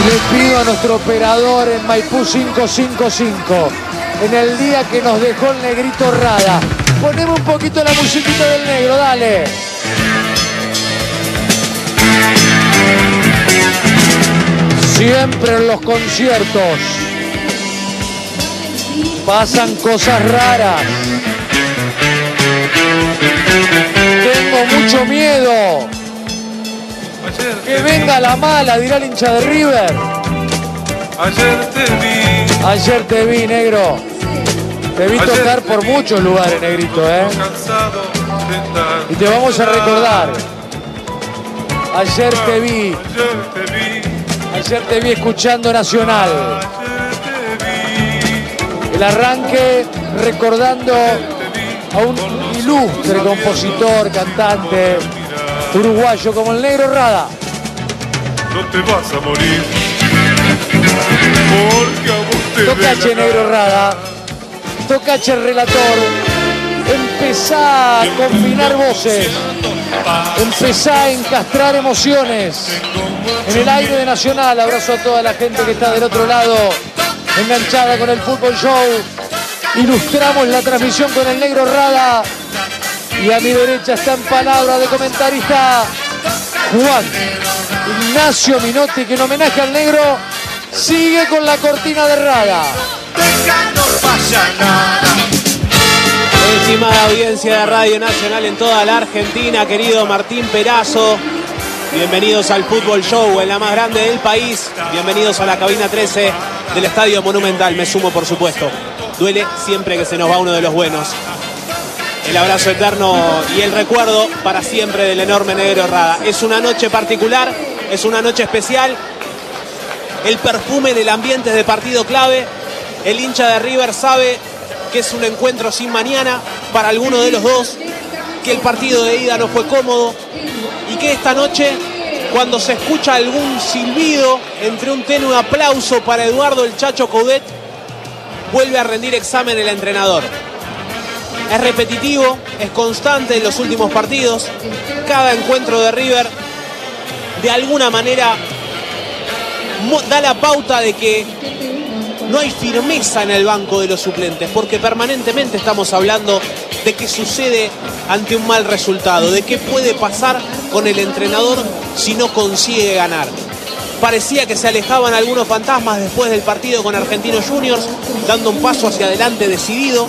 Le pido a nuestro operador en Maipú 555, en el día que nos dejó el negrito Rada, poneme un poquito la musiquita del negro, dale. Siempre en los conciertos pasan cosas raras. Tengo mucho miedo. Que venga la mala, dirá el hincha de River. Ayer te vi, negro. Te vi tocar por muchos lugares, negrito, ¿eh? Y te vamos a recordar. Ayer te vi. Ayer te vi escuchando Nacional. El arranque recordando a un ilustre compositor, cantante uruguayo como el negro Rada. No te vas a morir, porque a vos te Tocache, negro Rada. Tocache, el relator. Empezá a combinar voces. Empezá a encastrar emociones. En el aire de Nacional, abrazo a toda la gente que está del otro lado, enganchada con el Fútbol Show. Ilustramos la transmisión con el negro Rada. Y a mi derecha está en palabra de comentarista Juan Ignacio Minotti, que en homenaje al negro sigue con la cortina de Rada. No pasa nada. Estimada audiencia de Radio Nacional en toda la Argentina, querido Martín Perazo, bienvenidos al Fútbol Show en la más grande del país. Bienvenidos a la cabina 13 del Estadio Monumental. Me sumo, por supuesto. Duele siempre que se nos va uno de los buenos. El abrazo eterno y el recuerdo para siempre del enorme negro Rada. Es una noche particular, es una noche especial. El perfume del ambiente es de partido clave. El hincha de River sabe que es un encuentro sin mañana para alguno de los dos, que el partido de ida no fue cómodo y que esta noche, cuando se escucha algún silbido entre un tenue aplauso para Eduardo el Chacho Coudet, vuelve a rendir examen el entrenador. Es repetitivo, es constante en los últimos partidos. Cada encuentro de River de alguna manera da la pauta de que no hay firmeza en el banco de los suplentes, porque permanentemente estamos hablando de qué sucede ante un mal resultado, de qué puede pasar con el entrenador si no consigue ganar. Parecía que se alejaban algunos fantasmas después del partido con Argentinos Juniors, dando un paso hacia adelante decidido.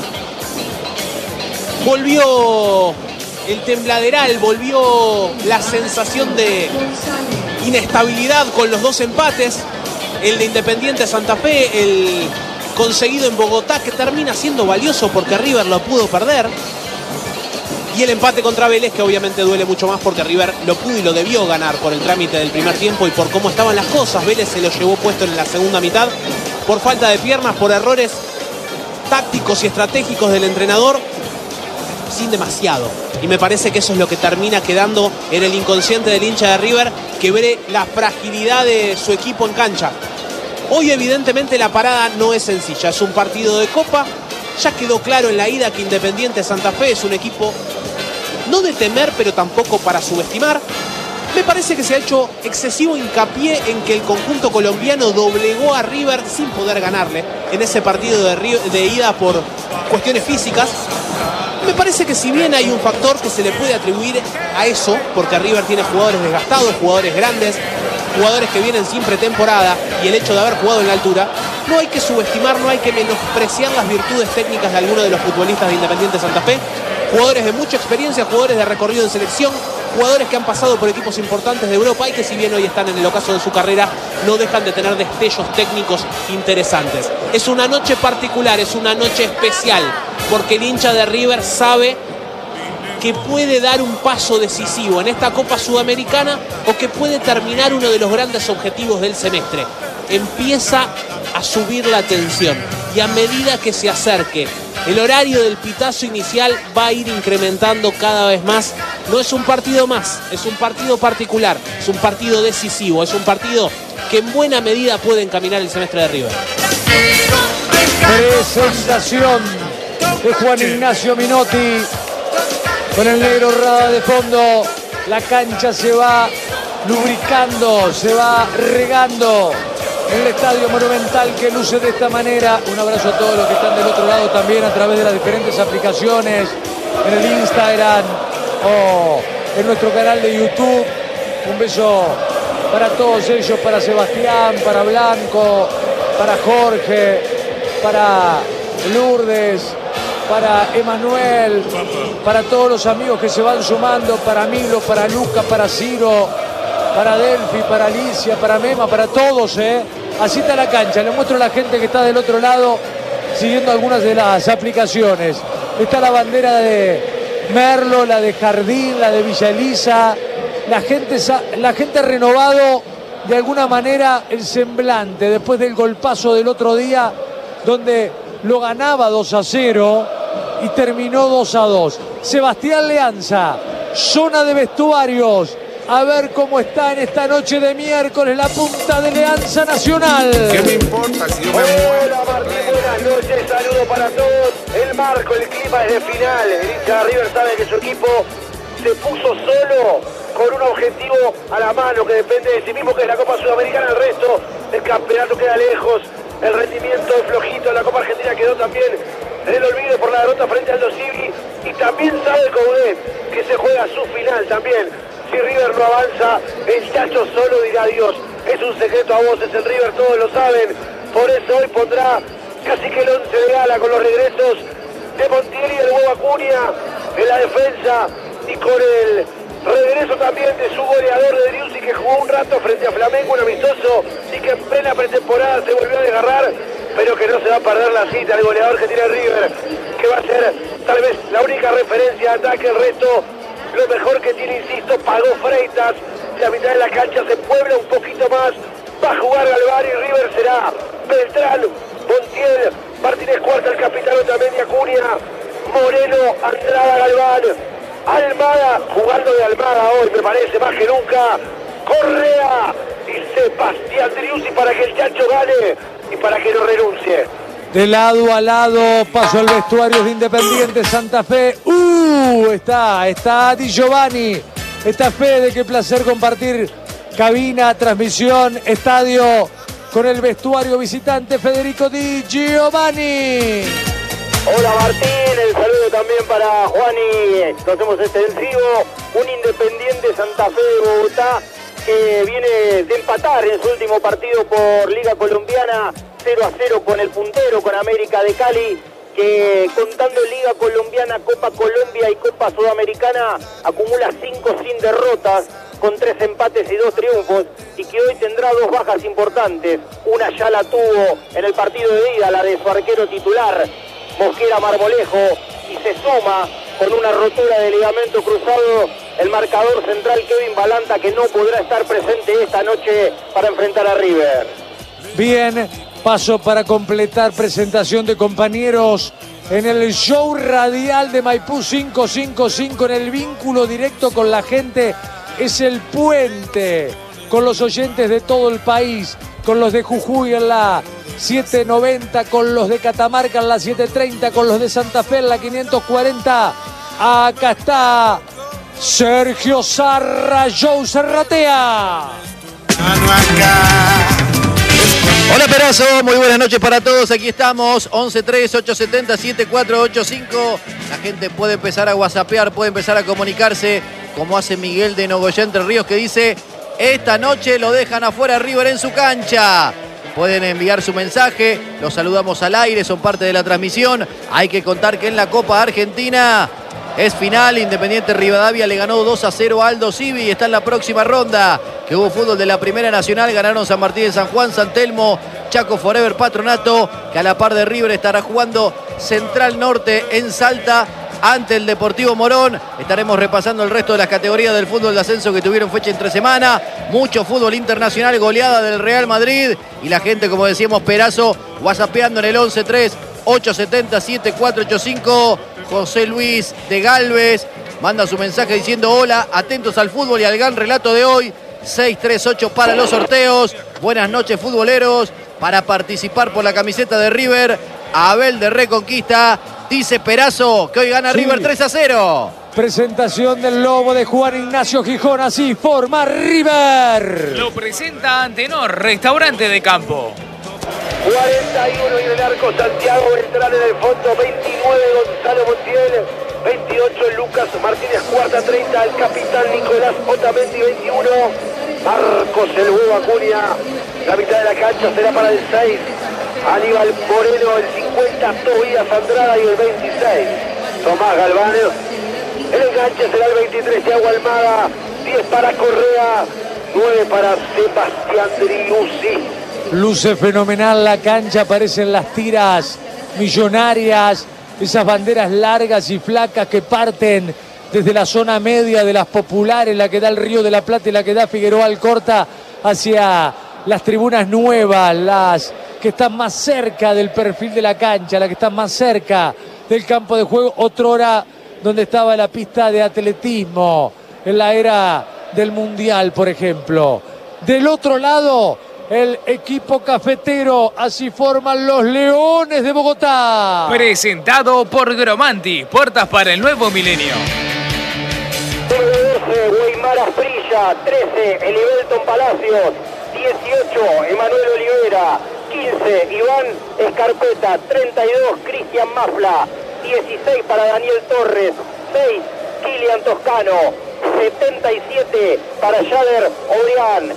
Volvió el tembladeral, volvió la sensación de inestabilidad con los dos empates. El de Independiente Santa Fe, el conseguido en Bogotá, que termina siendo valioso porque River lo pudo perder. Y el empate contra Vélez, que obviamente duele mucho más porque River lo pudo y lo debió ganar por el trámite del primer tiempo y por cómo estaban las cosas. Vélez se lo llevó puesto en la segunda mitad por falta de piernas, por errores tácticos y estratégicos del entrenador, sin demasiado. Y me parece que eso es lo que termina quedando en el inconsciente del hincha de River, que ve la fragilidad de su equipo en cancha. Hoy evidentemente la parada no es sencilla, es un partido de Copa. Ya quedó claro en la ida que Independiente Santa Fe es un equipo no de temer, pero tampoco para subestimar. Me parece que se ha hecho excesivo hincapié en que el conjunto colombiano doblegó a River sin poder ganarle en ese partido de ida por cuestiones físicas. Me parece que si bien hay un factor que se le puede atribuir a eso, porque River tiene jugadores desgastados, jugadores grandes, jugadores que vienen sin pretemporada, y el hecho de haber jugado en la altura, no hay que subestimar, no hay que menospreciar las virtudes técnicas de algunos de los futbolistas de Independiente Santa Fe. Jugadores de mucha experiencia, jugadores de recorrido en selección, jugadores que han pasado por equipos importantes de Europa y que, si bien hoy están en el ocaso de su carrera, no dejan de tener destellos técnicos interesantes. Es una noche particular, es una noche especial, porque el hincha de River sabe que puede dar un paso decisivo en esta Copa Sudamericana o que puede terminar uno de los grandes objetivos del semestre. Empieza a subir la tensión y a medida que se acerque el horario del pitazo inicial va a ir incrementando cada vez más. No es un partido más, es un partido particular, es un partido decisivo, es un partido que en buena medida puede encaminar el semestre de River. Presentación de Juan Ignacio Minotti con el negro Rada de fondo. La cancha se va lubricando, se va regando en el Estadio Monumental que luce de esta manera. Un abrazo a todos los que están del otro lado también a través de las diferentes aplicaciones, en el Instagram o en nuestro canal de YouTube. Un beso para todos ellos, para Sebastián, para Blanco, para Jorge, para Lourdes, para Emanuel, para todos los amigos que se van sumando, para Milo, para Luca, para Ciro, para Delphi, para Alicia, para Mema, para todos, Así está la cancha. Les muestro a la gente que está del otro lado siguiendo algunas de las aplicaciones. Está la bandera de Merlo, la de Jardín, la de Villa Elisa. La gente ha renovado de alguna manera el semblante después del golpazo del otro día, donde lo ganaba 2-0 y terminó 2-2. Sebastián Leanza, zona de vestuarios. A ver cómo está en esta noche de miércoles la punta de Leanza Nacional. ¿Qué me importa si yo me Hola Martín, buenas noches, saludos para todos. El marco, el clima es de final. El hincha de River sabe que su equipo se puso solo con un objetivo a la mano que depende de sí mismo, que es la Copa Sudamericana. El resto del campeonato queda lejos. El rendimiento es flojito. La Copa Argentina quedó también en el olvido por la derrota frente al Aldo Civi. Y también sabe Coudet que se juega su final también. Si River no avanza, el Chacho solo dirá adiós. Es un secreto a voces en River, todos lo saben. Por eso hoy pondrá casi que el 11 de gala con los regresos de Montiel y el Huevo Acuña en la defensa, y con el regreso también de su goleador de Driussi, que jugó un rato frente a Flamengo, un amistoso, y que en plena pretemporada se volvió a desgarrar, pero que no se va a perder la cita, el goleador que tiene River, que va a ser tal vez la única referencia de ataque. El resto, lo mejor que tiene, insisto, pagó Freitas. La mitad de la cancha se puebla un poquito más. Va a jugar Galván y River será Beltrán, Montiel, Martínez Cuarta, el capitán Otamendi, Acuña, Moreno, Andrada, Galván, Almada, jugando de Almada hoy, me parece, más que nunca, Correa y Sebastián Driussi para que el Chacho gane y para que no renuncie. De lado a lado, paso al vestuario de Independiente Santa Fe. Está Di Giovanni. Está Fede, qué placer compartir cabina, transmisión, estadio con el vestuario visitante Federico Di Giovanni. Hola Martín, el saludo también para Juani. Lo hacemos extensivo. Un Independiente Santa Fe de Bogotá que viene de empatar en su último partido por Liga Colombiana 0-0 con el puntero, con América de Cali, que contando Liga Colombiana, Copa Colombia y Copa Sudamericana acumula 5 sin derrotas, con 3 empates y 2 triunfos, y que hoy tendrá 2 bajas importantes. Una ya la tuvo en el partido de ida, la de su arquero titular, Mosquera Marmolejo, y se suma con una rotura de ligamento cruzado el marcador central Kevin Balanta, que no podrá estar presente esta noche para enfrentar a River. Bien, paso para completar presentación de compañeros en el show radial de Maipú 555, en el vínculo directo con la gente. Es el puente con los oyentes de todo el país, con los de Jujuy en la 790, con los de Catamarca en la 730, con los de Santa Fe en la 540. Acá está Sergio Zarra, Joe Zarratea. Hola Perazo, muy buenas noches para todos. Aquí estamos, 11-3-870-7485. La gente puede empezar a whatsappear, puede empezar a comunicarse, como hace Miguel de Nogoyá Entre Ríos, que dice: esta noche lo dejan afuera River en su cancha. Pueden enviar su mensaje, los saludamos al aire, son parte de la transmisión. Hay que contar que en la Copa Argentina es final. Independiente Rivadavia le ganó 2-0 a Aldo Civi y está en la próxima ronda. Que hubo fútbol de la Primera Nacional, ganaron San Martín de San Juan, San Telmo, Chaco Forever, Patronato, que a la par de River estará jugando Central Norte en Salta ante el Deportivo Morón. Estaremos repasando el resto de las categorías del fútbol de ascenso que tuvieron fecha entre semana. Mucho fútbol internacional, goleada del Real Madrid. Y la gente, como decíamos, Perazo, whatsappeando en el 11-3-870-7485. José Luis de Galvez manda su mensaje diciendo: hola, atentos al fútbol y al gran relato de hoy. 638 para los sorteos. Buenas noches, futboleros. Para participar por la camiseta de River, Abel de Reconquista dice: Perazo, que hoy gana River 3-0. Presentación del lobo de Juan Ignacio Gijón. Así forma River. Lo presenta Antenor, restaurante de campo. 41 en el arco Santiago Beltrán, en el fondo 29 Gonzalo Montiel, 28 Lucas Martínez Cuarta, 30 el capitán Nicolás Otamendi, 21 Marcos el Huevo Acuña. La mitad de la cancha será para el 6 Aníbal Moreno, el 50 Tobías Andrada y el 26 Tomás Galván. El enganche será el 23 Thiago Almada, 10 para Correa, 9 para Sebastián Driussi. Luce fenomenal la cancha, aparecen las tiras millonarias, esas banderas largas y flacas que parten desde la zona media de las populares, la que da el Río de la Plata y la que da Figueroa Alcorta, hacia las tribunas nuevas, las que están más cerca del perfil de la cancha, las que están más cerca del campo de juego, otrora donde estaba la pista de atletismo, en la era del Mundial, por ejemplo. Del otro lado, el equipo cafetero, así forman los Leones de Bogotá. Presentado por Gromanti, puertas para el nuevo milenio. Número 12, Weimar Asprilla, 13, Elivelton Palacios, 18, Emanuel Olivera, 15, Iván Escarpeta, 32, Cristian Mafla, 16 para Daniel Torres, 6, Kilian Toscano, 77 para Yader Obrián,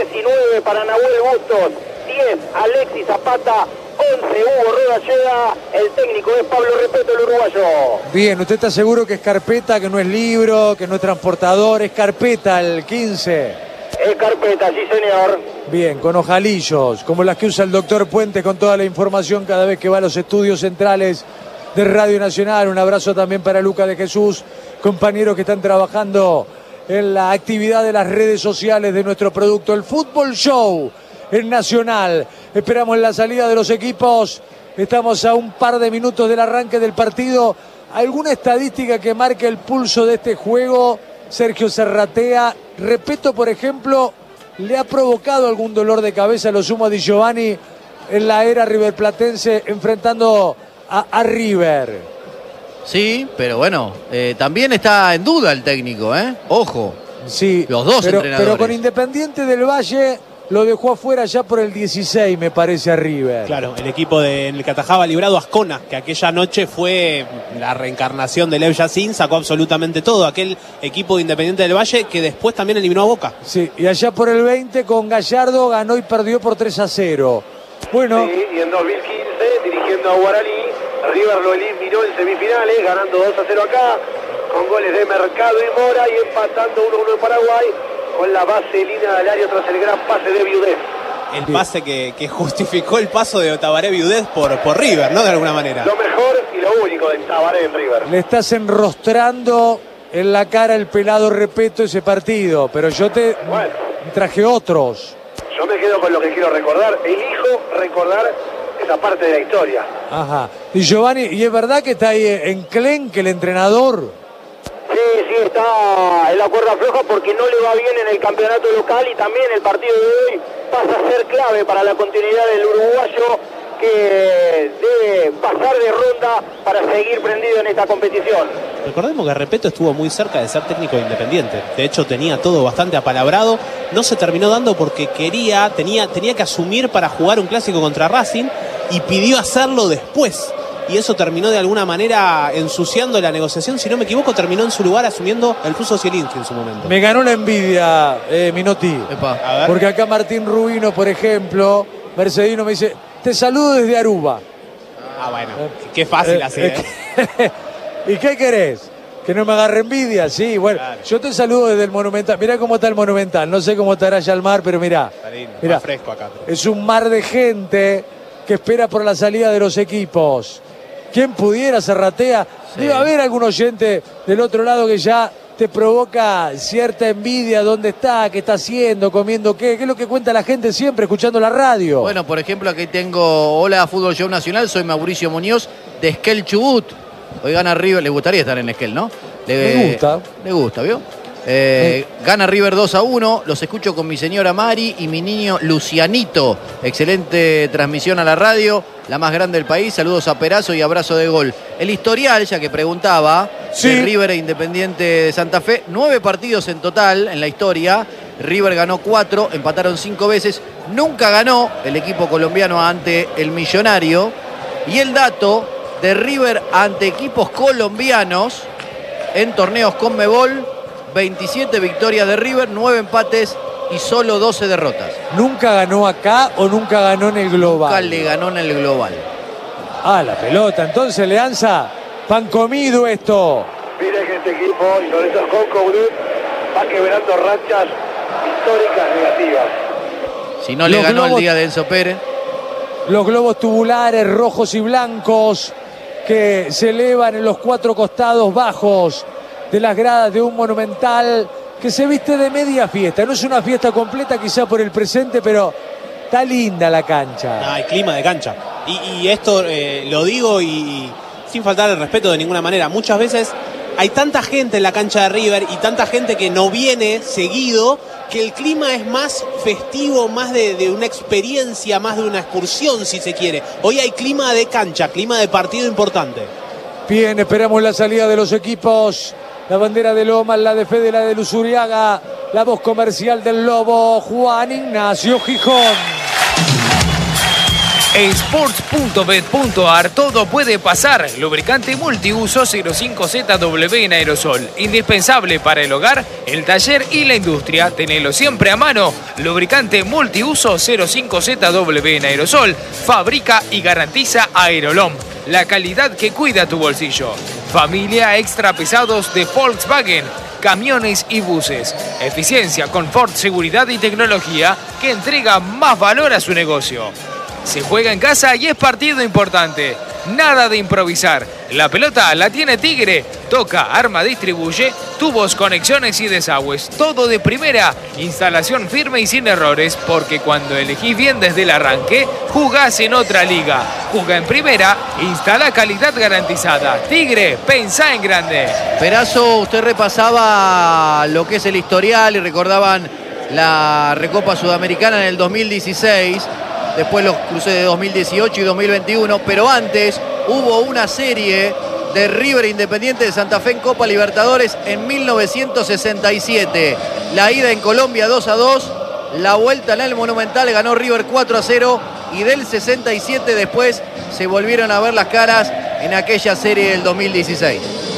19 para Nahuel Bustos, 10 Alexis Zapata, 11 Hugo Rodalleda, el técnico es Pablo Repeto, el uruguayo. Bien, ¿usted está seguro que es carpeta, que no es libro, que no es transportador? Es carpeta el 15. Es carpeta, sí señor. Bien, con ojalillos, como las que usa el doctor Puente con toda la información cada vez que va a los estudios centrales de Radio Nacional. Un abrazo también para Luca de Jesús, compañeros que están trabajando en la actividad de las redes sociales de nuestro producto, el Fútbol Show en Nacional. Esperamos la salida de los equipos. Estamos a un par de minutos del arranque del partido. ¿Alguna estadística que marque el pulso de este juego, Sergio Serratea? Repeto, por ejemplo, ¿le ha provocado algún dolor de cabeza a lo sumo a Di Giovanni en la era riverplatense enfrentando a River? Sí, pero bueno, también está en duda el técnico, ¿eh? Ojo. Sí, los dos entrenadores. Pero con Independiente del Valle lo dejó afuera ya por el 16, me parece, a River. Claro, el equipo en el que atajaba Librado Ascona, que aquella noche fue la reencarnación de Lev Yassin, sacó absolutamente todo. Aquel equipo de Independiente del Valle que después también eliminó a Boca. Sí, y allá por el 20 con Gallardo ganó y perdió por 3-0. Bueno. Sí, y en 2015, dirigiendo a Guaraní, River lo eliminó en semifinales, ganando 2-0 acá, con goles de Mercado y Mora, y empatando 1-1 en Paraguay, con la vaselina del área tras el gran pase de Viudez. El pase que justificó el paso de Tabaré Viudez por River, ¿no? De alguna manera. Lo mejor y lo único de Tabaré en River. Le estás enrostrando en la cara el pelado Repeto ese partido, pero yo te traje otros. Yo me quedo con lo que quiero recordar, elijo recordar esa parte de la historia. Ajá. Y Giovanni, ¿y es verdad que está ahí en Klenk el entrenador? Sí, está en la cuerda floja porque no le va bien en el campeonato local, y también el partido de hoy pasa a ser clave para la continuidad del uruguayo, que debe pasar de ronda para seguir prendido en esta competición. Recordemos que Repeto estuvo muy cerca de ser técnico de Independiente. De hecho, tenía todo bastante apalabrado. No se terminó dando porque tenía que asumir para jugar un clásico contra Racing y pidió hacerlo después. Y eso terminó de alguna manera ensuciando la negociación. Si no me equivoco, terminó en su lugar asumiendo el Ruso Zielinski en su momento. Me ganó la envidia, Minotti. Porque acá Martín Rubino, por ejemplo, Mercedino me dice: te saludo desde Aruba. Ah, bueno, qué fácil así, ¿eh? ¿Y qué querés? ¿Que no me agarre envidia? Sí, bueno, claro. Yo te saludo desde el Monumental. Mirá cómo está el Monumental. No sé cómo estará allá el mar, pero mirá. Mirá, fresco acá. Es un mar de gente que espera por la salida de los equipos. ¿Quién pudiera, Serratea? Sí. Debe haber algún oyente del otro lado que ya te provoca cierta envidia. ¿Dónde está? ¿Qué está haciendo? ¿Comiendo qué? ¿Qué es lo que cuenta la gente siempre escuchando la radio? Bueno, por ejemplo, aquí tengo: hola, Fútbol Show Nacional, soy Mauricio Muñoz de Esquel Chubut. Hoy gana River. Le gustaría estar en Esquel, ¿no? Le gusta. Le gusta, ¿vio? Gana River 2-1. Los escucho con mi señora Mari y mi niño Lucianito. Excelente transmisión a la radio, la más grande del país. Saludos a Perazo y abrazo de gol. El historial, ya que preguntaba, de River e Independiente de Santa Fe. 9 partidos en total en la historia. River ganó 4, empataron 5 veces. Nunca ganó el equipo colombiano ante el Millonario. Y el dato de River ante equipos colombianos en torneos Conmebol: 27 victorias de River, 9 empates y solo 12 derrotas. ¿Nunca ganó acá o nunca ganó en el global? Nunca le ganó en el global. La pelota. Entonces, Leanza, pan comido esto. Mire que este equipo, y con esos Conco va quebrando rachas históricas negativas. Si no le ganó el día de Enzo Pérez. Los globos tubulares rojos y blancos que se elevan en los 4 costados bajos de las gradas de un Monumental que se viste de media fiesta. No es una fiesta completa quizá por el presente, pero está linda la cancha. Hay clima de cancha. Y esto lo digo y sin faltar el respeto de ninguna manera. Muchas veces hay tanta gente en la cancha de River y tanta gente que no viene seguido, que el clima es más festivo, más de una experiencia, más de una excursión, si se quiere. Hoy hay clima de cancha, clima de partido importante. Bien, esperamos la salida de los equipos. La bandera de Lomas, la de Fede, la de Luzuriaga, la voz comercial del Lobo, Juan Ignacio Gijón. Sports.bet.ar, todo puede pasar. Lubricante multiuso 05ZW en aerosol. Indispensable para el hogar, el taller y la industria. Tenelo siempre a mano. Lubricante multiuso 05ZW en aerosol. Fabrica y garantiza Aerolom. La calidad que cuida tu bolsillo. Familia extra pesados de Volkswagen. Camiones y buses. Eficiencia, confort, seguridad y tecnología que entrega más valor a su negocio. Se juega en casa y es partido importante. Nada de improvisar. La pelota la tiene Tigre. Toca, arma, distribuye. Tubos, conexiones y desagües. Todo de primera. Instalación firme y sin errores. Porque cuando elegís bien desde el arranque, jugás en otra liga. Jugá en primera. Instala calidad garantizada. Tigre, pensá en grande. Perazo, usted repasaba lo que es el historial y recordaban la Recopa Sudamericana en el 2016. Después los cruces de 2018 y 2021, pero antes hubo una serie de River Independiente de Santa Fe en Copa Libertadores en 1967. La ida en Colombia 2-2, la vuelta en el Monumental ganó River 4-0 y del 67 después se volvieron a ver las caras en aquella serie del 2016.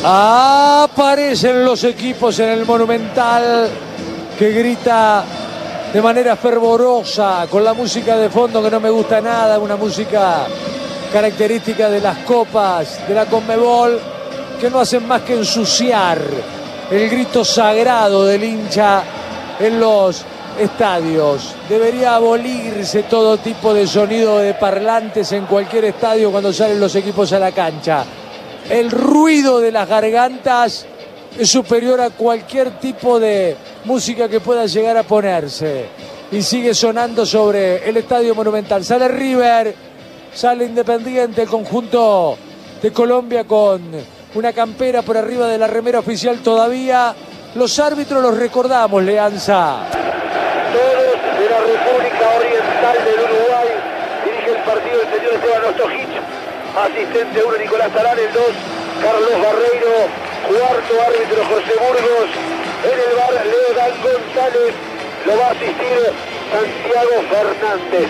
Aparecen los equipos en el Monumental que grita de manera fervorosa, con la música de fondo que no me gusta nada, una música característica de las copas de la Conmebol, que no hacen más que ensuciar el grito sagrado del hincha en los estadios. Debería abolirse todo tipo de sonido de parlantes en cualquier estadio cuando salen los equipos a la cancha. El ruido de las gargantas es superior a cualquier tipo de música que pueda llegar a ponerse. Y sigue sonando sobre el Estadio Monumental. Sale River, sale Independiente, el conjunto de Colombia con una campera por arriba de la remera oficial todavía. Los árbitros los recordamos, Leanza. Todos de la República Oriental del Uruguay. Dirige el partido el señor Esteban Ostojic. Asistente 1, Nicolás Arán. El 2, Carlos Barreiro. Cuarto árbitro, José Burgos. En el bar, Leodán González. Lo va a asistir Santiago Fernández.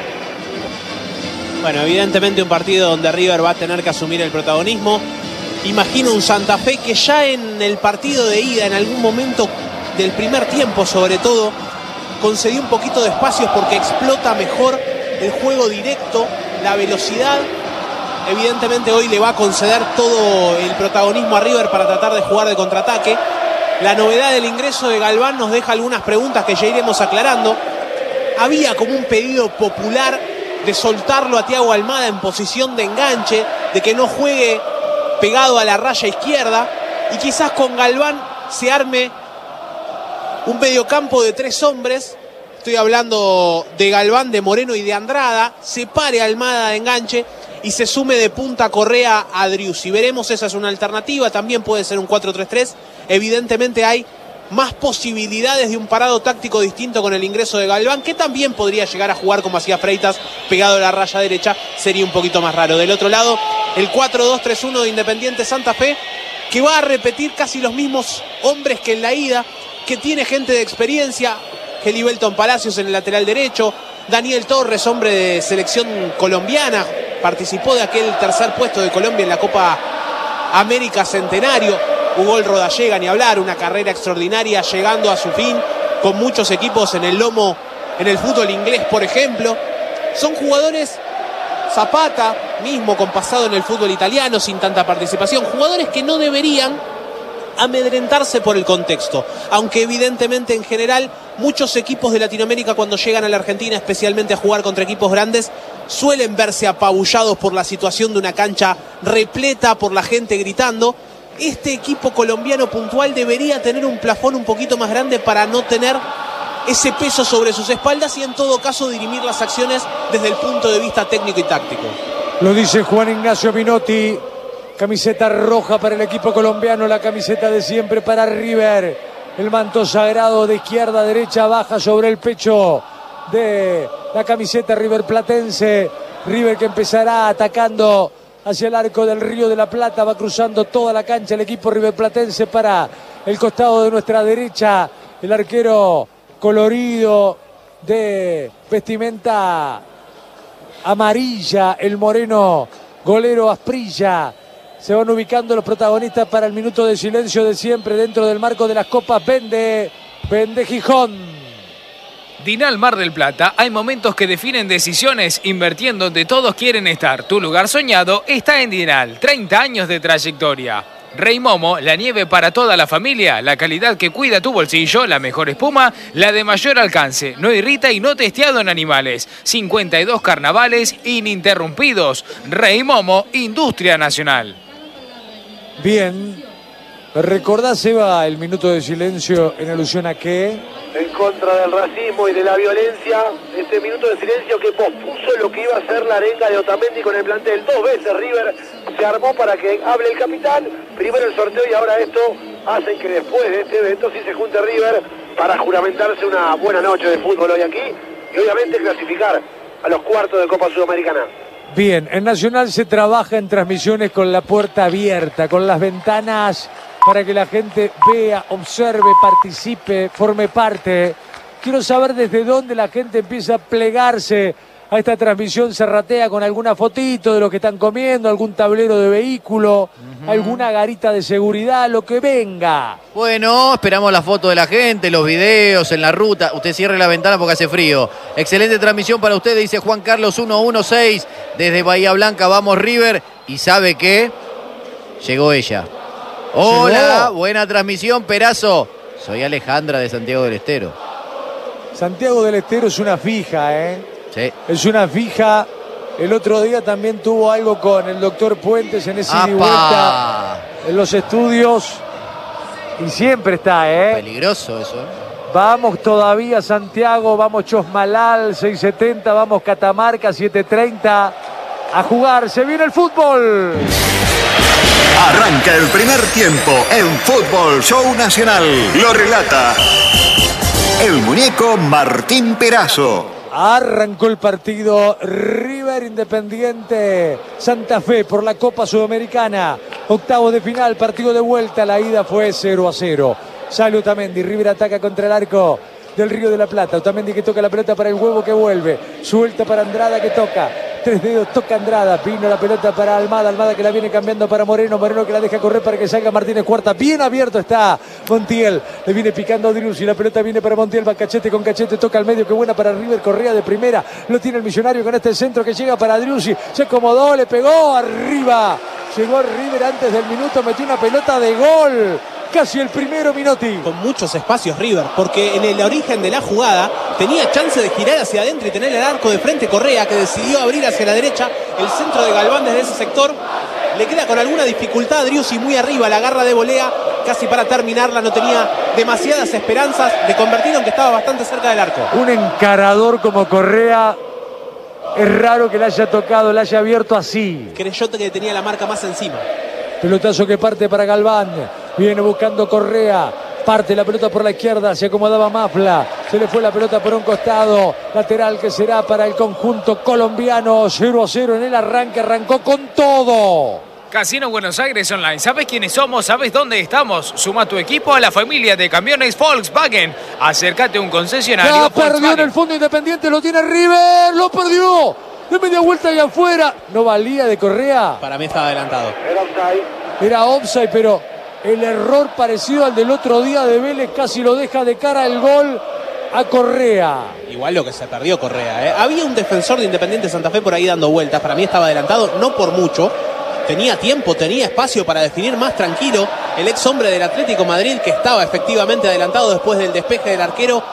Bueno, evidentemente un partido donde River va a tener que asumir el protagonismo. Imagino un Santa Fe que ya en el partido de ida, en algún momento del primer tiempo sobre todo, concedió un poquito de espacios porque explota mejor el juego directo, la velocidad. Evidentemente hoy le va a conceder todo el protagonismo a River para tratar de jugar de contraataque. La novedad del ingreso de Galván nos deja algunas preguntas que ya iremos aclarando. Había como un pedido popular de soltarlo a Thiago Almada en posición de enganche, de que no juegue pegado a la raya izquierda, y quizás con Galván se arme un mediocampo de 3 hombres. Estoy hablando de Galván, de Moreno y de Andrada. Separe a Almada de enganche y se sume de punta Correa a Driussi. Veremos, esa es una alternativa. También puede ser un 4-3-3. Evidentemente hay más posibilidades de un parado táctico distinto con el ingreso de Galván, que también podría llegar a jugar como hacía Freitas, pegado a la raya derecha, sería un poquito más raro. Del otro lado, el 4-2-3-1 de Independiente Santa Fe, que va a repetir casi los mismos hombres que en la ida, que tiene gente de experiencia, Gelibelton Palacios en el lateral derecho, Daniel Torres, hombre de selección colombiana, participó de aquel tercer puesto de Colombia en la Copa América Centenario. Ugol Rodallega, ni hablar, una carrera extraordinaria llegando a su fin, con muchos equipos en el lomo, en el fútbol inglés, por ejemplo. Son jugadores, Zapata mismo con pasado en el fútbol italiano, sin tanta participación, jugadores que no deberían amedrentarse por el contexto, aunque evidentemente en general muchos equipos de Latinoamérica cuando llegan a la Argentina, especialmente a jugar contra equipos grandes, suelen verse apabullados por la situación de una cancha repleta, por la gente gritando. Este equipo colombiano puntual debería tener un plafón un poquito más grande para no tener ese peso sobre sus espaldas y en todo caso dirimir las acciones desde el punto de vista técnico y táctico. Lo dice Juan Ignacio Minotti. Camiseta roja para el equipo colombiano, la camiseta de siempre para River. El manto sagrado de izquierda a derecha baja sobre el pecho de la camiseta riverplatense. River que empezará atacando hacia el arco del Río de la Plata, va cruzando toda la cancha el equipo riverplatense para el costado de nuestra derecha. El arquero colorido de vestimenta amarilla, el moreno golero Asprilla. Se van ubicando los protagonistas para el minuto de silencio de siempre dentro del marco de las copas. Vende Gijón. Dinal Mar del Plata, hay momentos que definen decisiones invirtiendo donde todos quieren estar. Tu lugar soñado está en Dinal, 30 años de trayectoria. Rey Momo, la nieve para toda la familia, la calidad que cuida tu bolsillo, la mejor espuma, la de mayor alcance, no irrita y no testeado en animales. 52 carnavales ininterrumpidos. Rey Momo, Industria Nacional. Bien, ¿recordás, Eva, el minuto de silencio en alusión a qué? En contra del racismo y de la violencia, este minuto de silencio que pospuso lo que iba a ser la arenga de Otamendi con el plantel. 2 veces River se armó para que hable el capitán, primero el sorteo y ahora esto hacen que después de este evento sí se junte River para juramentarse una buena noche de fútbol hoy aquí y obviamente clasificar a los cuartos de Copa Sudamericana. Bien, en Nacional se trabaja en transmisiones con la puerta abierta, con las ventanas para que la gente vea, observe, participe, forme parte. Quiero saber desde dónde la gente empieza a plegarse a esta transmisión serratea con alguna fotito de lo que están comiendo, algún tablero de vehículo, alguna garita de seguridad, lo que venga. Bueno, esperamos la foto de la gente, los videos en la ruta. Usted cierre la ventana porque hace frío. Excelente transmisión para usted, dice Juan Carlos 116. Desde Bahía Blanca vamos River. ¿Y sabe qué? Llegó ella. Hola, buena transmisión, Perazo. Soy Alejandra de Santiago del Estero. Santiago del Estero es una fija, ¿eh? Sí. Es una fija. El otro día también tuvo algo con el doctor Puentes en ese ida y vuelta en los estudios. Y siempre está, ¿eh? Peligroso eso, ¿eh? Vamos todavía Santiago, vamos Chosmalal, 670, vamos Catamarca, 730. A jugar, se viene el fútbol. Arranca el primer tiempo en Fútbol Show Nacional. Lo relata el muñeco Martín Perazo. Arrancó el partido River Independiente Santa Fe por la Copa Sudamericana. Octavo de final, partido de vuelta. La ida fue 0-0. Sale Otamendi, River ataca contra el arco del Río de la Plata. Otamendi que toca la pelota para el huevo que vuelve. Suelta para Andrada que toca. 3 dedos, toca Andrada. Vino la pelota para Almada. Almada que la viene cambiando para Moreno. Moreno que la deja correr para que salga Martínez Cuarta. Bien abierto está Montiel. Le viene picando a Driussi. La pelota viene para Montiel. Va Cachete con Cachete. Toca al medio. Qué buena para River. Correa de primera. Lo tiene el Millonario con este centro que llega para Driussi. Se acomodó. Le pegó arriba. Llegó River antes del minuto. Metió una pelota de gol. Casi el primero, Minotti. Con muchos espacios River, porque en el origen de la jugada tenía chance de girar hacia adentro y tener el arco de frente Correa, que decidió abrir hacia la derecha. El centro de Galván desde ese sector le queda con alguna dificultad a Driussi muy arriba, la garra de volea casi para terminarla, no tenía demasiadas esperanzas de convertir, aunque estaba bastante cerca del arco. Un encarador como Correa, es raro que le haya tocado, le haya abierto así. Creyó que tenía la marca más encima. Pelotazo que parte para Galván. Viene buscando Correa. Parte la pelota por la izquierda, se acomodaba Mafla, se le fue la pelota por un costado, lateral que será para el conjunto colombiano. 0-0 en el arranque, arrancó con todo. Casino Buenos Aires Online. ¿Sabes quiénes somos? ¿Sabes dónde estamos? Suma tu equipo a la familia de camiones Volkswagen. Acércate a un concesionario Ya perdió en el fondo Independiente, lo tiene River, lo perdió. De media vuelta y afuera. ¿No valía de Correa? Para mí estaba adelantado. Era offside, pero el error parecido al del otro día de Vélez casi lo deja de cara el gol a Correa. Igual lo que se perdió Correa, ¿eh? Había un defensor de Independiente Santa Fe por ahí dando vueltas. Para mí estaba adelantado, no por mucho. Tenía tiempo, tenía espacio para definir más tranquilo. El ex hombre del Atlético Madrid, que estaba efectivamente adelantado después del despeje del arquero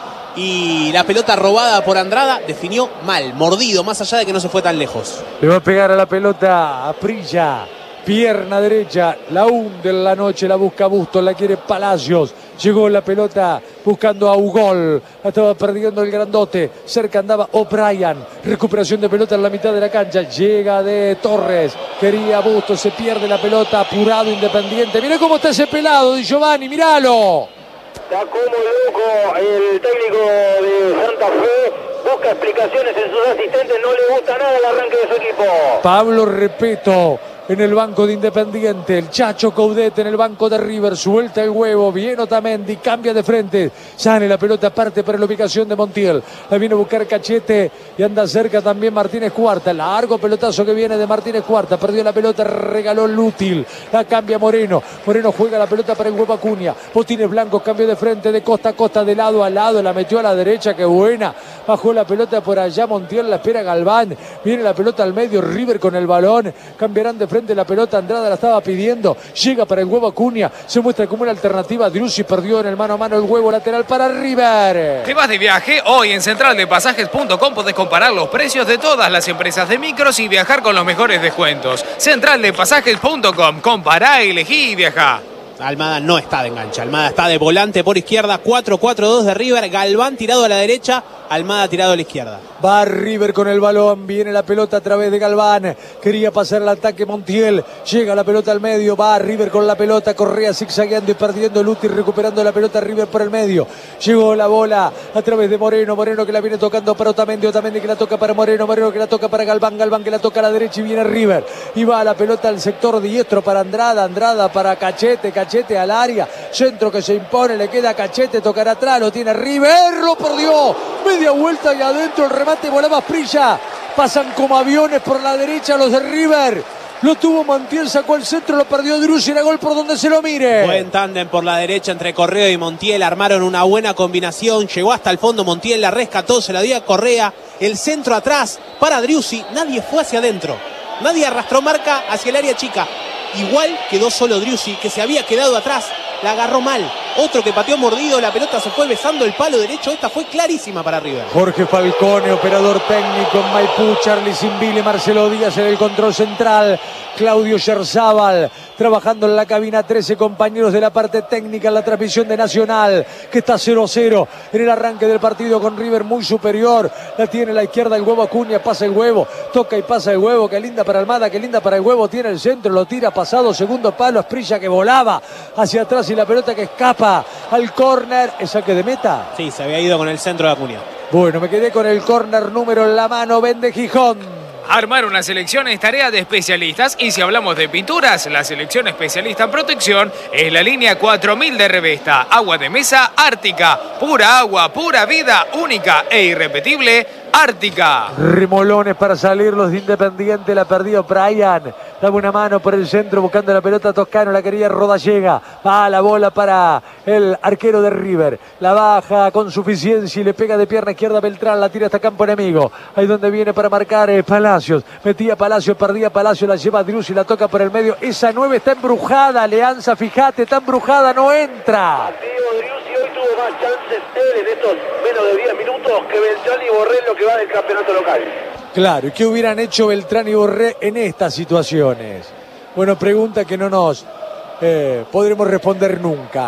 y la pelota robada por Andrada, definió mal, mordido, más allá de que no se fue tan lejos. Le va a pegar a la pelota a Prilla. Pierna derecha, la hunde en la noche, la busca Bustos, la quiere Palacios. Llegó la pelota buscando a Ugol. La estaba perdiendo el grandote. Cerca andaba O'Brien. Recuperación de pelota en la mitad de la cancha. Llega de Torres. Quería Bustos, se pierde la pelota. Apurado Independiente. Mirá cómo está ese pelado, Di Giovanni, míralo. Está como loco el técnico de Santa Fe. Busca explicaciones en sus asistentes. No le gusta nada el arranque de su equipo. Pablo Repeto en el banco de Independiente, el Chacho Caudete en el banco de River, suelta el huevo, viene Otamendi, cambia de frente, sale la pelota, parte para la ubicación de Montiel, la viene a buscar Cachete y anda cerca también Martínez Cuarta, largo pelotazo que viene de Martínez Cuarta, perdió la pelota, regaló Lútil, la cambia Moreno, Moreno juega la pelota para el huevo Acuña, Botines Blancos, cambio de frente, de costa a costa, de lado a lado, la metió a la derecha, qué buena, bajó la pelota por allá Montiel, la espera Galván, viene la pelota al medio, River con el balón, cambiarán de frente la pelota, Andrada la estaba pidiendo, llega para el huevo Acuña, se muestra como una alternativa, Driussi perdió en el mano a mano el huevo lateral para River. ¿Te vas de viaje? Hoy en centraldepasajes.com podés comparar los precios de todas las empresas de micros y viajar con los mejores descuentos. Centraldepasajes.com, compará, elegí y viajá. Almada no está de enganche, Almada está de volante por izquierda, 4-4-2 de River, Galván tirado a la derecha, Almada tirado a la izquierda. Va River con el balón, viene la pelota a través de Galván, quería pasar el ataque Montiel, llega la pelota al medio, va River con la pelota, Correa zigzagueando y perdiendo Lútil, recuperando la pelota River por el medio, llegó la bola a través de Moreno, Moreno que la viene tocando para Otamendi, Otamendi que la toca para Moreno, Moreno que la toca para Galván, Galván que la toca a la derecha y viene River, y va la pelota al sector diestro para Andrada, Andrada para Cachete, Cachete al área, centro que se impone, le queda Cachete, tocará atrás, lo tiene River, lo perdió, media vuelta y adentro el remate, volaba Prilla, pasan como aviones por la derecha los de River, lo tuvo Montiel, sacó el centro, lo perdió Driussi, era gol por donde se lo mire. Buen tándem por la derecha entre Correa y Montiel, armaron una buena combinación, llegó hasta el fondo Montiel, la rescató, se la dio a Correa, el centro atrás para Driussi, nadie fue hacia adentro, nadie arrastró marca hacia el área chica. Igual quedó solo Driussi, que se había quedado atrás, la agarró mal. Otro que pateó mordido, la pelota se fue besando el palo derecho, esta fue clarísima para River. Jorge Falcone, operador técnico en Maipú, Charlie Zimbili, Marcelo Díaz en el control central, Claudio Scherzábal, trabajando en la cabina, 13 compañeros de la parte técnica en la transmisión de Nacional, que está 0-0 en el arranque del partido con River muy superior, la tiene a la izquierda el huevo Acuña, pasa el huevo, toca y pasa el huevo, qué linda para Almada, qué linda para el huevo, tiene el centro, lo tira pasado, segundo palo, Asprilla que volaba hacia atrás y la pelota que escapa al córner, ¿es saque de meta? Sí, se había ido con el centro de Acuña. Bueno, me quedé con el córner número en la mano, vende Gijón. Armar una selección es tarea de especialistas y si hablamos de pinturas, la selección especialista en protección es la línea 4000 de Revesta. Agua de mesa Ártica, pura agua, pura vida, única e irrepetible, Ártica. Remolones para salir los de Independiente, la perdió Brian. Dame una mano por el centro buscando la pelota Toscano, la quería Rodallega. Va la bola para el arquero de River. La baja con suficiencia y le pega de pierna izquierda Beltrán, la tira hasta campo enemigo. Ahí donde viene para marcar Palacios. Metía Palacios, perdía Palacios, la lleva Driussi, la toca por el medio. Esa 9 está embrujada, Leanza, fíjate, está embrujada, no entra. Driussi hoy tuvo más chances él en estos menos de 10 minutos que Beltrán y Borrell lo que va del campeonato local. Claro, ¿y qué hubieran hecho Beltrán y Borré en estas situaciones? Bueno, pregunta que no nos podremos responder nunca.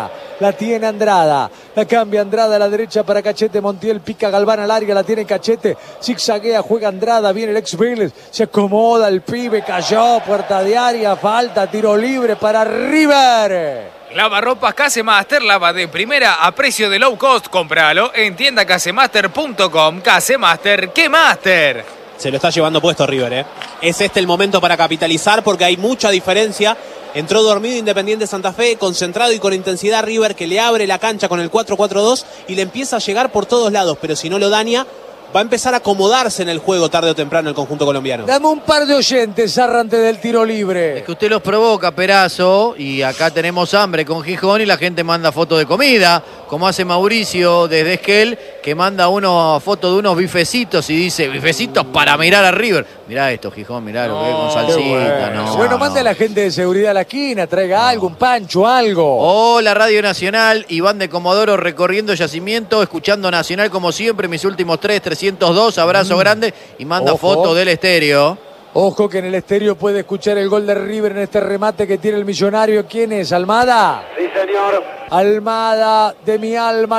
La tiene Andrada. La cambia Andrada a la derecha para Cachete. Montiel pica Galván al área. La tiene Cachete. Zigzaguea, juega Andrada. Viene el ex Vélez. Se acomoda el pibe. Cayó. Puerta de área. Falta. Tiro libre para River. Lavarropas Casemaster, lava de primera a precio de low cost. Cómpralo en tiendacasemaster.com. Casemaster, ¿qué Master? Se lo está llevando puesto River, ¿eh? Es este el momento para capitalizar porque hay mucha diferencia. Entró dormido Independiente Santa Fe, concentrado y con intensidad River, que le abre la cancha con el 4-4-2 y le empieza a llegar por todos lados, pero si no lo daña, va a empezar a acomodarse en el juego tarde o temprano el conjunto colombiano. Dame un par de oyentes, Zarra, antes del tiro libre. Es que usted los provoca, Perazo, y acá tenemos hambre con Gijón y la gente manda fotos de comida, como hace Mauricio desde Esquel, que manda una foto de unos bifecitos y dice, bifecitos para mirar a River. Mirá esto, Gijón, mirá lo que es con salsita. Bueno, mande a la gente de seguridad a la esquina, traiga algo, un pancho, algo. Hola, Radio Nacional, Iván de Comodoro recorriendo yacimiento, escuchando Nacional como siempre, mis últimos 302, abrazo grande, y manda foto del estéreo. Ojo que en el estéreo puede escuchar el gol de River en este remate que tiene el millonario. ¿Quién es? ¿Almada? Sí, señor. Almada, de mi alma,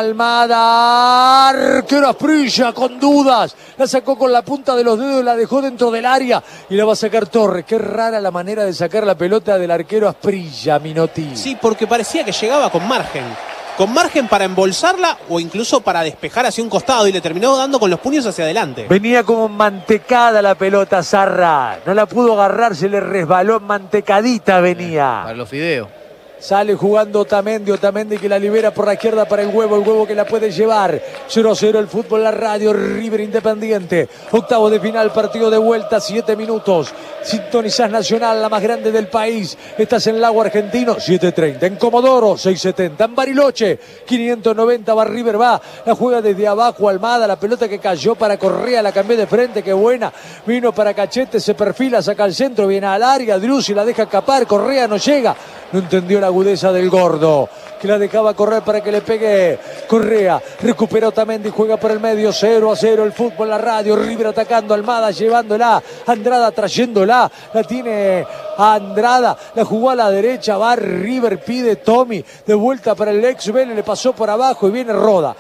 Almada. Arquero Asprilla con dudas. La sacó con la punta de los dedos, la dejó dentro del área y la va a sacar Torres. Qué rara la manera de sacar la pelota del arquero Asprilla, Minotti. Sí, porque parecía que llegaba con margen. Con margen para embolsarla o incluso para despejar hacia un costado y le terminó dando con los puños hacia adelante. Venía como mantecada la pelota, Zarra. No la pudo agarrar, se le resbaló, mantecadita venía. Para los fideos. Sale jugando Otamendi que la libera por la izquierda para el huevo que la puede llevar. 0-0 el fútbol, la radio, River Independiente. Octavo de final, partido de vuelta, 7 minutos. Sintonizás Nacional, la más grande del país. Estás en Lago Argentino, 7:30. En Comodoro, 6:70. En Bariloche, 590. Va River, va. La juega desde abajo Almada. La pelota que cayó para Correa, la cambió de frente, qué buena. Vino para Cachete, se perfila, saca al centro, viene al área. Driussi la deja escapar, Correa no llega. No entendió la agudeza del gordo, que la dejaba correr para que le pegue. Correa recupera Otamendi, juega por el medio. 0-0 el fútbol, la radio. River atacando, Almada llevándola, Andrada trayéndola, la tiene Andrada, la jugó a la derecha, va River, pide Tommy, de vuelta para el ex Vélez, le pasó por abajo y viene Roda,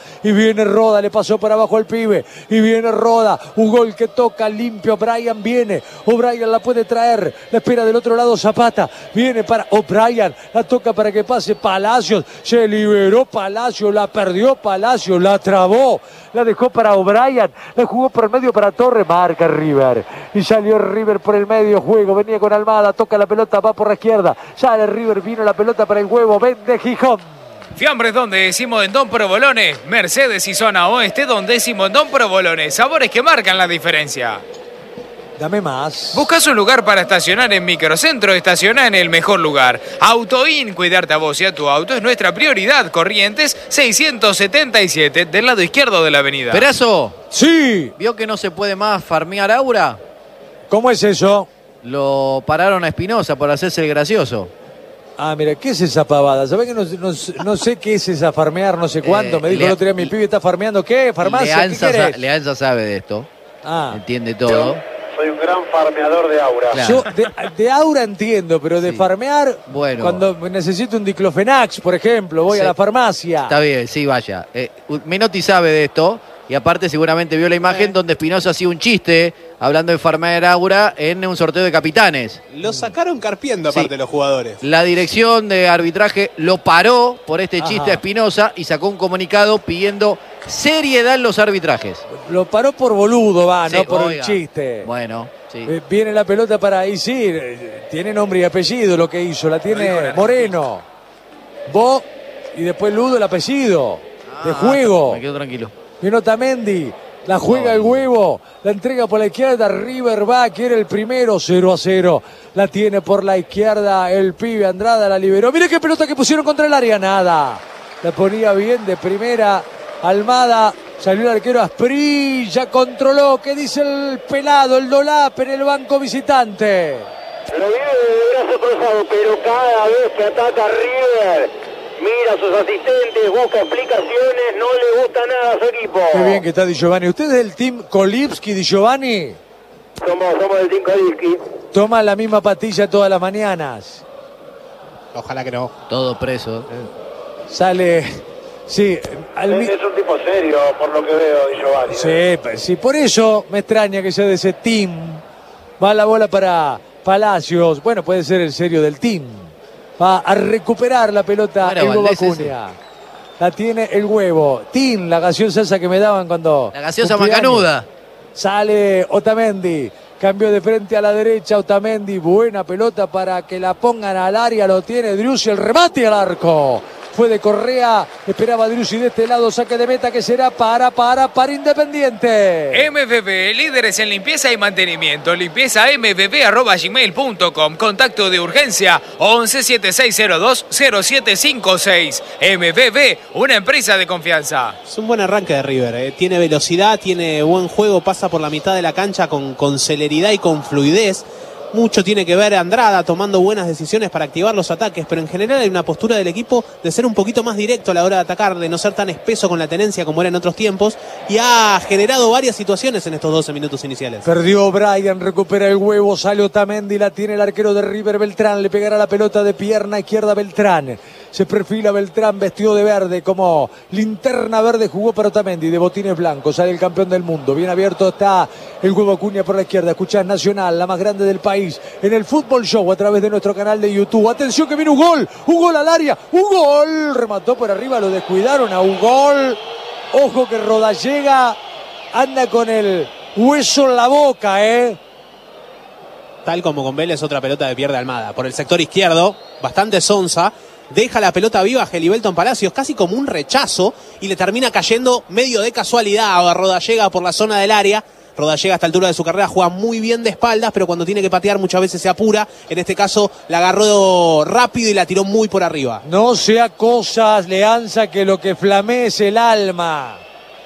le pasó por abajo al pibe, y viene Roda, un gol que toca limpio. O'Brien viene, O'Brien la puede traer, la espera del otro lado Zapata, viene para O'Brien, la toca para que pase Palacios, se liberó Palacios, la perdió Palacios, la trabó, la dejó para O'Brien, la jugó por el medio para Torres, marca River, y salió River por el medio, juego, venía con Almada, toca la pelota, va por la izquierda, sale River, vino la pelota para el huevo, vende Gijón. Fiambres Don Décimo en Don Provolone, Mercedes y Zona Oeste Don Décimo en Don Provolone, sabores que marcan la diferencia. Dame más. ¿Buscas un lugar para estacionar en Microcentro? Estaciona en el mejor lugar. Autoin, cuidarte a vos y a tu auto es nuestra prioridad. Corrientes 677, del lado izquierdo de la avenida. Perazo. Sí. ¿Vio que no se puede más farmear Aura? ¿Cómo es eso? Lo pararon a Espinosa por hacerse el gracioso. Ah, mira, ¿qué es esa pavada? ¿Sabés que no sé qué es esa farmear, no sé cuánto? Me dijo el otro día, mi pibe está farmeando, ¿qué? ¿Farmacia? ¿Qué querés? Leanza sabe de esto. Entiende todo. Soy un gran farmeador de Aura. Claro. Yo de Aura entiendo, pero de farmear, bueno, cuando necesito un diclofenax, por ejemplo, voy a la farmacia. Está bien, sí, vaya. Menotti sabe de esto. Y aparte seguramente vio la imagen donde Espinosa hacía un chiste hablando de farmear Aura en un sorteo de capitanes. Lo sacaron carpiendo aparte los jugadores. La dirección de arbitraje lo paró por este chiste a Espinosa y sacó un comunicado pidiendo seriedad en los arbitrajes. Lo paró por boludo, Sí, no por oiga. el chiste. Bueno, sí. Viene la pelota para ahí, sí, tiene nombre y apellido lo que hizo, la tiene Moreno. Bo y después Ludo el apellido. De juego. Me quedo tranquilo. Viene Otamendi, la juega el huevo, la entrega por la izquierda, River va, quiere el primero, 0-0. La tiene por la izquierda el pibe, Andrada la liberó. Mire qué pelota que pusieron contra el área, nada. La ponía bien de primera, Almada, salió el arquero Asprilla, controló, ¿qué dice el pelado, el Dolap en el banco visitante? Lo vive de brazo cruzado, pero cada vez que ataca River, mira a sus asistentes, busca explicaciones, no le gusta nada a su equipo. Qué bien que está Di Giovanni. ¿Usted es del team Kolipski, Di Giovanni? Somos del Team Kolipski. Toma la misma patilla todas las mañanas. Ojalá que no. Todo preso. Sale... Sí, Es un tipo serio, por lo que veo, Di Giovanni. Sí, por eso me extraña que sea de ese team. Va la bola para Palacios. Bueno, puede ser el serio del team. Va a recuperar la pelota el huevo Acuña. La tiene el huevo. Team, la gaseosa esa que me daban cuando... La gaseosa macanuda. Sale Otamendi. Cambio de frente a la derecha Otamendi. Buena pelota para que la pongan al área. Lo tiene Driussi. El remate al arco. Fue de Correa, esperaba Driussi de este lado, saque de meta que será para Independiente. MVV, líderes en limpieza y mantenimiento. Limpieza mvv@gmail.com. Contacto de urgencia 1176020756. MVV, una empresa de confianza. Es un buen arranque de River. Tiene velocidad, tiene buen juego, pasa por la mitad de la cancha con celeridad y con fluidez. Mucho tiene que ver Andrada tomando buenas decisiones para activar los ataques, pero en general hay una postura del equipo de ser un poquito más directo a la hora de atacar, de no ser tan espeso con la tenencia como era en otros tiempos, y ha generado varias situaciones en estos 12 minutos iniciales. Perdió Brian, recupera el huevo, sale Otamendi, la tiene el arquero de River, Beltrán, le pegará la pelota de pierna izquierda Beltrán. Se perfila Beltrán, vestido de verde, como linterna verde, jugó para Otamendi, de botines blancos, sale el campeón del mundo. Bien abierto está el huevo Acuña por la izquierda. Escuchás Nacional, la más grande del país, en el Fútbol Show a través de nuestro canal de YouTube. Atención que viene un gol al área, un gol, remató por arriba, lo descuidaron a un gol. Ojo que Rodallega anda con el hueso en la boca, Tal como con Vélez, otra pelota de pierde Almada. Por el sector izquierdo, bastante sonsa. Deja la pelota viva a Gelibelton Palacios, casi como un rechazo, y le termina cayendo medio de casualidad a Rodallega por la zona del área. Rodallega a esta altura de su carrera juega muy bien de espaldas, pero cuando tiene que patear muchas veces se apura. En este caso la agarró rápido y la tiró muy por arriba. No sea cosas, Leanza, que lo que flamee es el alma.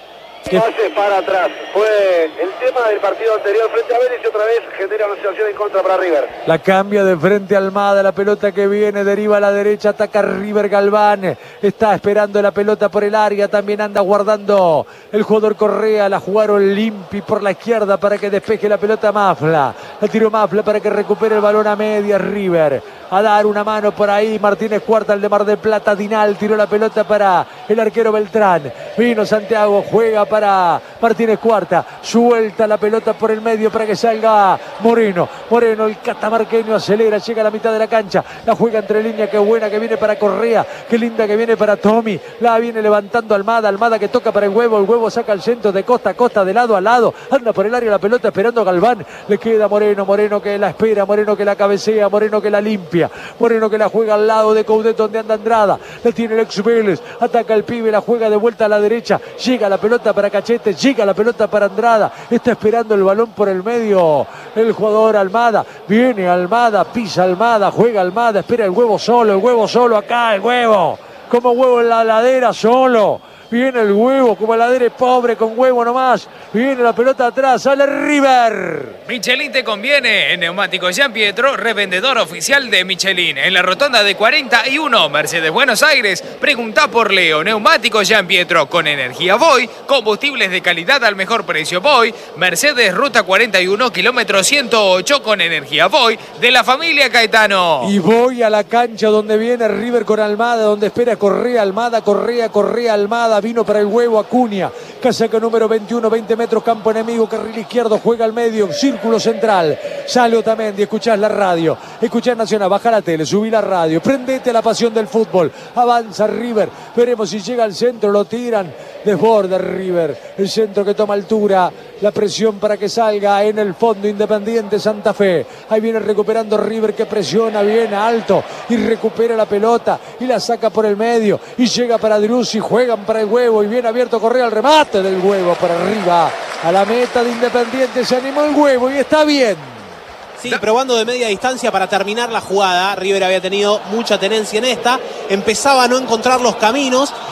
Pase para atrás. Fue el tema del partido anterior frente a Vélez y otra vez genera una situación en contra para River. La cambia de frente a Almada, la pelota que viene, deriva a la derecha, ataca River Galván. Está esperando la pelota por el área, también anda guardando el jugador Correa. La jugaron Limpi por la izquierda para que despeje la pelota Mafla. La tiró Mafla para que recupere el balón a media River. A dar una mano por ahí Martínez Cuarta, el de Mar del Plata. Dinal tiró la pelota para el arquero Beltrán. Vino Santiago, juega para Martínez Cuarta. Suelta la pelota por el medio para que salga Moreno. Moreno, el catamarqueño, acelera, llega a la mitad de la cancha. La juega entre línea, qué buena que viene para Correa. Qué linda que viene para Tommy. La viene levantando Almada. Almada que toca para el huevo saca el centro de costa a costa, de lado a lado. Anda por el área la pelota esperando a Galván. Le queda Moreno. Moreno que la espera. Moreno que la cabecea. Moreno que la limpia. Moreno que la juega al lado de Coudet donde anda Andrada. La tiene el ex Vélez. Ataca el pibe, la juega de vuelta a la derecha. Llega la pelota para Cachete. Llega la pelota para Andrada. Está esperando el balón por el medio el jugador Almada. Viene Almada, pisa Almada, juega Almada. Espera el huevo solo acá, el huevo. Como huevo en la ladera solo. Viene el huevo, como heladera es pobre, con huevo nomás. Viene la pelota atrás, sale River. Michelin te conviene. En Neumáticos Jean Pietro, revendedor oficial de Michelin. En la rotonda de 41, Mercedes Buenos Aires. Pregunta por Leo. Neumáticos Jean Pietro con energía Voy. Combustibles de calidad al mejor precio Voy. Mercedes Ruta 41, kilómetro 108 con energía Voy. De la familia Caetano. Y voy a la cancha donde viene River con Almada, donde espera Correa, Almada, Correa, Almada. Vino para el huevo Acuña, casaca número 21, 20 metros, campo enemigo, carril izquierdo, juega al medio, círculo central, sale Otamendi, escuchás la radio, escuchás Nacional, baja la tele, subí la radio, prendete a la pasión del fútbol, avanza River, veremos si llega al centro, lo tiran, desborda River, el centro que toma altura, la presión para que salga en el fondo Independiente Santa Fe, ahí viene recuperando River que presiona bien alto y recupera la pelota y la saca por el medio y llega para Driussi, juegan para el huevo y bien abierto Correa, el remate del huevo para arriba a la meta de Independiente, se animó el huevo y está bien. Sí, probando de media distancia para terminar la jugada. River había tenido mucha tenencia en esta, empezaba a no encontrar los caminos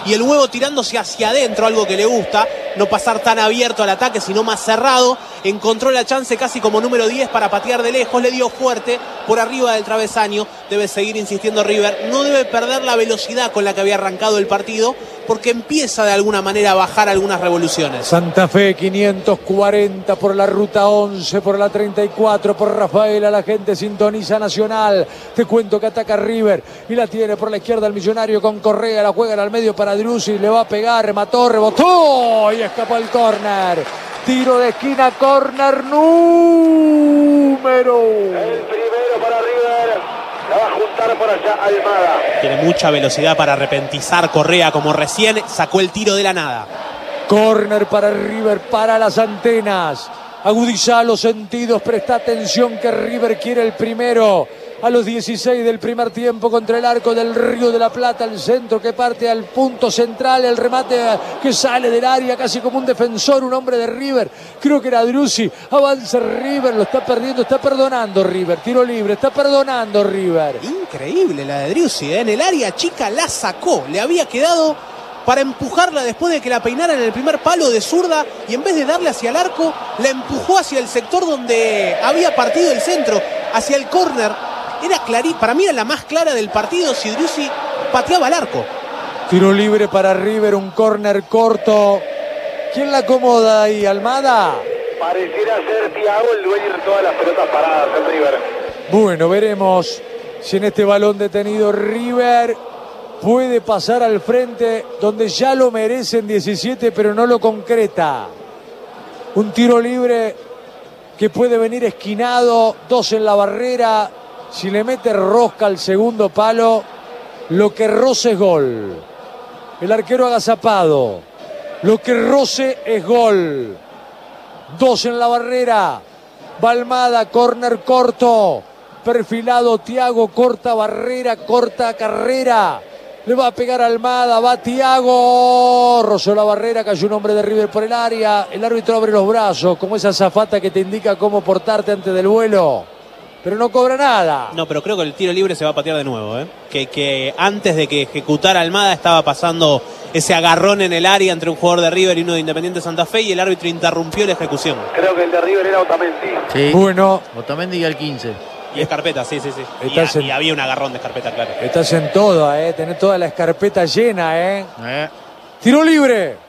y el huevo tirándose hacia adentro, algo que le gusta, no pasar tan abierto al ataque, sino más cerrado. Encontró la chance casi como número 10 para patear de lejos, le dio fuerte por arriba del travesaño. Debe seguir insistiendo River, no debe perder la velocidad con la que había arrancado el partido, porque empieza de alguna manera a bajar algunas revoluciones. Santa Fe 540 por la ruta 11, por la 34, por Rafaela, la gente sintoniza Nacional. Te cuento que ataca River y la tiene por la izquierda el Millonario con Correa, la juega al medio para Driussi, le va a pegar, remató, rebotó y escapó el córner. Tiro de esquina, córner número. El primero para River. La va a juntar por allá Almada. Tiene mucha velocidad para repentizar Correa, como recién sacó el tiro de la nada. Córner para River, para las antenas. Agudiza los sentidos, presta atención que River quiere el primero. A los 16 del primer tiempo contra el arco del Río de la Plata, el centro que parte al punto central, el remate que sale del área casi como un defensor, un hombre de River, creo que era Driussi, avanza River, lo está perdiendo, está perdonando River, tiro libre, está perdonando River. Increíble la de Driussi, en el área chica la sacó, le había quedado para empujarla después de que la peinaran en el primer palo de zurda y en vez de darle hacia el arco, la empujó hacia el sector donde había partido el centro, hacia el córner. Era para mí era la más clara del partido si Driussi pateaba al arco. Tiro libre para River, un córner corto. ¿Quién la acomoda ahí, Almada? Pareciera ser Thiago el dueño de todas las pelotas paradas en River. Bueno, veremos si en este balón detenido River puede pasar al frente donde ya lo merecen 17, pero no lo concreta. Un tiro libre que puede venir esquinado, 2 en la barrera. Si le mete rosca al segundo palo, lo que roce es gol. El arquero agazapado. Lo que roce es gol. 2 en la barrera. Balmada, córner corto. Perfilado Thiago, corta barrera, corta carrera. Le va a pegar Almada, va Thiago. Rozó la barrera, cayó un hombre de River por el área. El árbitro abre los brazos, como esa azafata que te indica cómo portarte antes del vuelo. Pero no cobra nada. No, pero creo que el tiro libre se va a patear de nuevo, ¿eh? Que antes de que ejecutara Almada estaba pasando ese agarrón en el área entre un jugador de River y uno de Independiente Santa Fe y el árbitro interrumpió la ejecución. Creo que el de River era Otamendi. Sí. Bueno. Otamendi y el 15. Y Escarpeta, sí. Y había un agarrón de Escarpeta, claro. Estás en todo, tenés toda la escarpeta llena, Tiro libre.